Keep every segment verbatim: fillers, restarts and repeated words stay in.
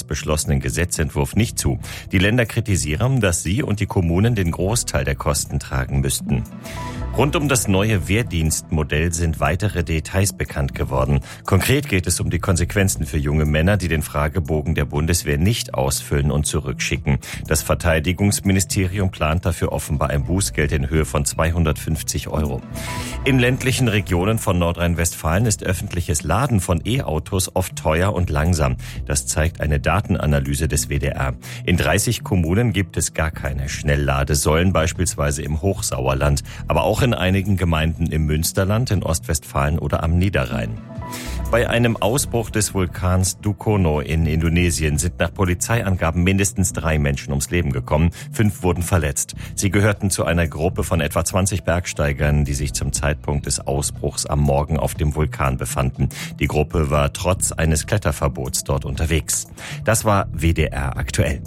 beschlossenen Gesetzentwurf nicht zu. Die Länder kritisieren, dass sie und die Kommunen den Großteil der Kosten tragen müssten. Rund um das neue Wehrdienstmodell sind weitere Details bekannt geworden. Konkret geht es um die Konsequenzen für junge Männer, die den Fragebogen der Bundeswehr nicht ausfüllen und zurückschicken. Das Verteidigungsministerium plant dafür offenbar ein Bußgeld in Höhe von zweihundertfünfzig Euro. In ländlichen Regionen von Nordrhein-Westfalen ist öffentliches Laden von E-Autos oft teuer und langsam. Das zeigt eine Datenanalyse des W D R. In dreißig Kommunen gibt es gar keine Schnellladesäulen, beispielsweise im Hochsauerland, aber auch in einigen Gemeinden im Münsterland, in Ostwestfalen oder am Niederrhein. Bei einem Ausbruch des Vulkans Dukono in Indonesien sind nach Polizeiangaben mindestens drei Menschen ums Leben gekommen. Fünf wurden verletzt. Sie gehörten zu einer Gruppe von etwa zwanzig Bergsteigern, die sich zum Zeitpunkt des Ausbruchs am Morgen auf dem Vulkan befanden. Die Gruppe war trotz eines Kletterverbots dort unterwegs. Das war W D R aktuell.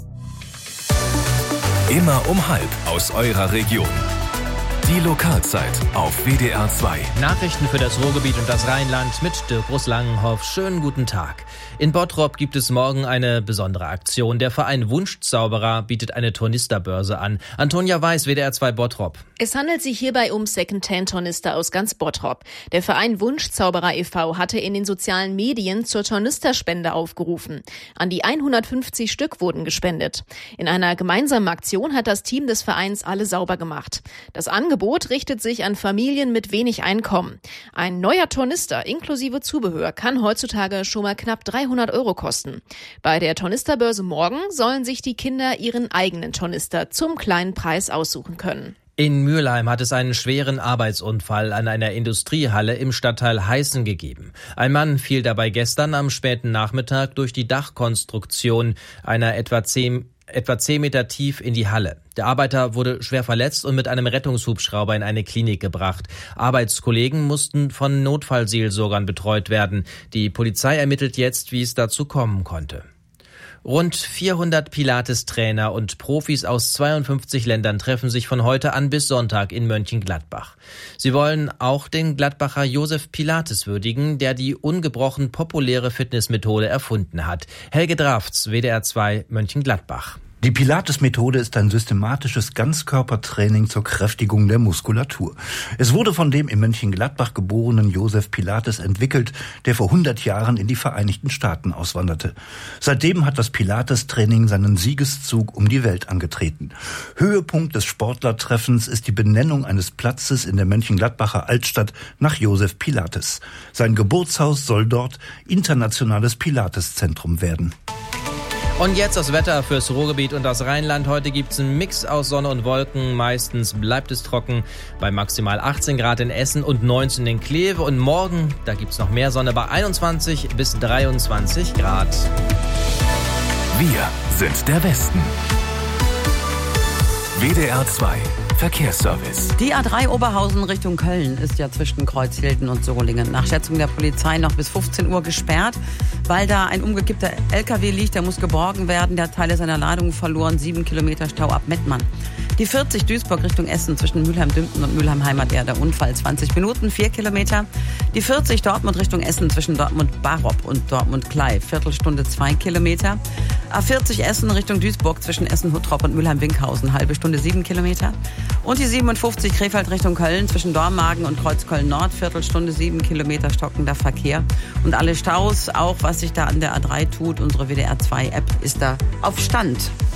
Immer um halb aus eurer Region. Die Lokalzeit auf W D R zwei. Nachrichten für das Ruhrgebiet und das Rheinland mit Dirk Groß-Langenhoff. Schönen guten Tag. In Bottrop gibt es morgen eine besondere Aktion. Der Verein Wunschzauberer bietet eine Tornisterbörse an. Antonia Weiß, W D R zwei Bottrop. Es handelt sich hierbei um Second-Hand-Tornister aus ganz Bottrop. Der Verein Wunschzauberer e V hatte in den sozialen Medien zur Tornisterspende aufgerufen. An die hundertfünfzig Stück wurden gespendet. In einer gemeinsamen Aktion hat das Team des Vereins alle sauber gemacht. Das Angebot richtet sich an Familien mit wenig Einkommen. Ein neuer Tornister inklusive Zubehör kann heutzutage schon mal knapp dreihundert Euro kosten. Bei der Tornisterbörse morgen sollen sich die Kinder ihren eigenen Tornister zum kleinen Preis aussuchen können. In Mülheim hat es einen schweren Arbeitsunfall an einer Industriehalle im Stadtteil Heißen gegeben. Ein Mann fiel dabei gestern am späten Nachmittag durch die Dachkonstruktion einer etwa zehn etwa zehn Meter tief in die Halle. Der Arbeiter wurde schwer verletzt und mit einem Rettungshubschrauber in eine Klinik gebracht. Arbeitskollegen mussten von Notfallseelsorgern betreut werden. Die Polizei ermittelt jetzt, wie es dazu kommen konnte. Rund vierhundert Pilates-Trainer und Profis aus zweiundfünfzig Ländern treffen sich von heute an bis Sonntag in Mönchengladbach. Sie wollen auch den Gladbacher Josef Pilates würdigen, der die ungebrochen populäre Fitnessmethode erfunden hat. Helge Drafts, W D R zwei, Mönchengladbach. Die Pilates-Methode ist ein systematisches Ganzkörpertraining zur Kräftigung der Muskulatur. Es wurde von dem in Mönchengladbach geborenen Josef Pilates entwickelt, der vor hundert Jahren in die Vereinigten Staaten auswanderte. Seitdem hat das Pilates-Training seinen Siegeszug um die Welt angetreten. Höhepunkt des Sportlertreffens ist die Benennung eines Platzes in der Mönchengladbacher Altstadt nach Josef Pilates. Sein Geburtshaus soll dort internationales Pilates-Zentrum werden. Und jetzt das Wetter fürs Ruhrgebiet und das Rheinland. Heute gibt's einen Mix aus Sonne und Wolken. Meistens bleibt es trocken bei maximal achtzehn Grad in Essen und neunzehn in Kleve. Und morgen, da gibt's noch mehr Sonne bei einundzwanzig bis dreiundzwanzig Grad. Wir sind der Westen. W D R zwei Verkehrsservice. Die A drei Oberhausen Richtung Köln ist ja zwischen Kreuzhilden und Solingen nach Schätzung der Polizei noch bis fünfzehn Uhr gesperrt, weil da ein umgekippter L K W liegt, der muss geborgen werden. Der hat Teile seiner Ladung verloren, sieben Kilometer Stau ab Mettmann. Die vierzig Duisburg Richtung Essen zwischen Mülheim-Dümpten und Mülheim-Heimat, der Unfall zwanzig Minuten, vier Kilometer. Die vierzig Dortmund Richtung Essen zwischen Dortmund-Barop und Dortmund-Klei, Viertelstunde, zwei Kilometer. A vierzig Essen Richtung Duisburg zwischen Essen-Huttrop und Mülheim-Winkhausen, halbe Stunde, sieben Kilometer. Und die siebenundfünfzig Krefeld Richtung Köln zwischen Dormagen und Kreuzköln-Nord, Viertelstunde, sieben Kilometer stockender Verkehr. Und alle Staus, auch was sich da an der A drei tut, unsere W D R zwei App ist da auf Stand.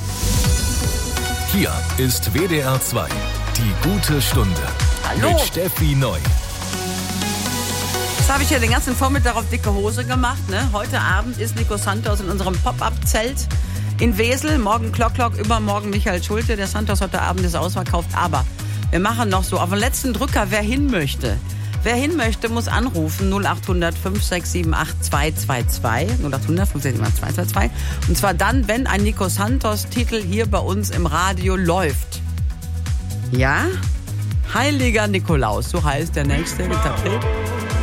Hier ist W D R zwei, die gute Stunde. Hallo. Mit Steffi Neu. Das habe ich ja den ganzen Vormittag auf dicke Hose gemacht. Ne? Heute Abend ist Nico Santos in unserem Pop-Up-Zelt in Wesel. Morgen Klock Klock, übermorgen Michael Schulte. Der Santos heute Abend ist ausverkauft. Aber wir machen noch so auf den letzten Drücker, wer hin möchte. Wer hin möchte, muss anrufen null acht hundert fünf sechs sieben acht zwei zwei zwei. null acht hundert fünf sechs sieben acht zwei zwei zwei. Und zwar dann, wenn ein Nico Santos-Titel hier bei uns im Radio läuft. Ja? Heiliger Nikolaus, so heißt der nächste Interpret.